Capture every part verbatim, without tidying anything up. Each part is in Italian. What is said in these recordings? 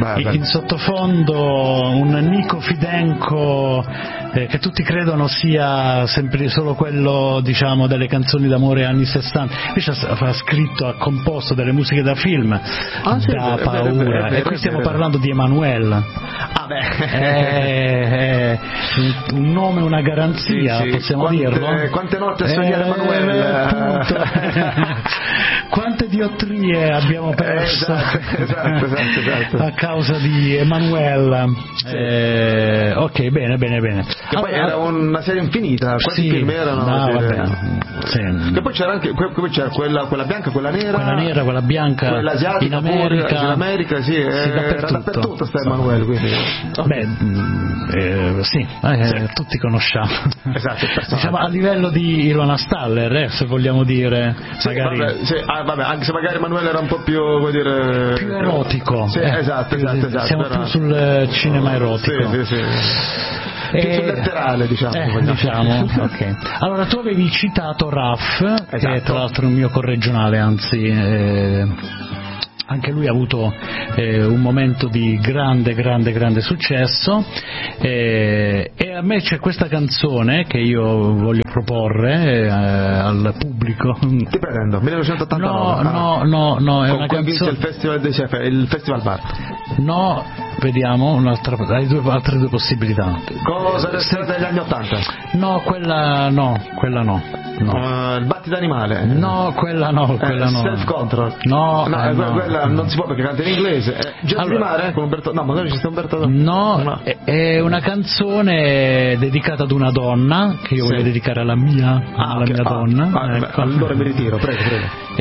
in, in sottofondo un Nico Fidenco eh, che tutti credono sia sempre solo quello, diciamo, delle canzoni d'amore anni sessanta, invece ha scritto, ha composto delle musiche da film, ah, sì, da è paura, vero, è vero, è vero, e qui stiamo è vero. parlando di Emanuele. Ah beh, è, è un nome, una garanzia, sì, sì. possiamo quante, dirlo. Quante notti a sognare eh, Emanuele, quante diottrie abbiamo perso eh, esatto, esatto, esatto, esatto. a causa di Emanuele. Sì. Eh, ok, bene, bene, bene. Che poi era una serie infinita, quanti sì, film erano? No, vabbè, sì. Che poi c'era anche poi c'era quella, quella bianca, quella nera, quella nera, quella bianca, quella asiatica, in America, pure, in America sì, sì, era dappertutto, dappertutto sta Emanuele, quindi beh, eh, sì, eh, sì, tutti conosciamo. Esatto, diciamo a livello di Ilona Staller, eh, se vogliamo dire, sì, magari vabbè, sì, ah, vabbè, anche se magari Emanuele era un po' più, vuol dire, più erotico. Sì, eh, esatto, più, esatto, esatto. Siamo però... più sul cinema erotico. Sì, sì, sì. Più e... sul letterale, diciamo. Eh, diciamo. Okay. Allora, tu avevi citato Raff, esatto, che è tra l'altro un mio corregionale, anzi... Eh... anche lui ha avuto eh, un momento di grande grande grande successo, eh, e a me c'è questa canzone che io voglio proporre eh, al pubblico. Ti prendo, millenovecentottantanove. No, no, no, no, è con una cui canzone. il festival dei chef, il festival bar. No, vediamo un'altra, hai due, altre due possibilità. Cosa del strada degli anni ottanta? No, quella no, quella no. no. Uh, il battito animale? No, quella no, quella eh, no. Self control? No, no, eh, quella, no. quella non si può perché canta in inglese. Eh, Giochi allora, di mare con Umberto. No, magari ci sta Umberto. No, no, è una canzone dedicata ad una donna che io sì. voglio dedicare alla mia, ah, alla okay. mia ah, donna. Ah, ecco. beh, allora mi ritiro, prego, prego.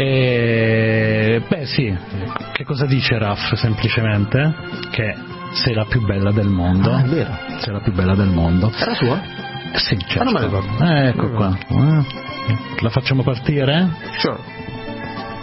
E, beh sì, che cosa dice Raff semplicemente? Che sei la più bella del mondo. Ah, è vero. Sei la più bella del mondo. Era sua? Sì, certo. Ah, non me lo ricordo. Eh, ecco qua. La facciamo partire? Sure.